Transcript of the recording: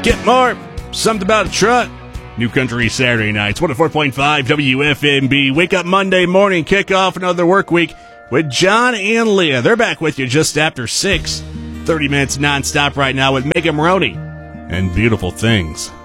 Get more. Something about a truck. New Country Saturday nights. 104.5 WFMB. Wake up Monday morning. Kick off another work week with John and Leah. They're back with you just after 6. 30 minutes nonstop right now with Megan Maroney and Beautiful Things.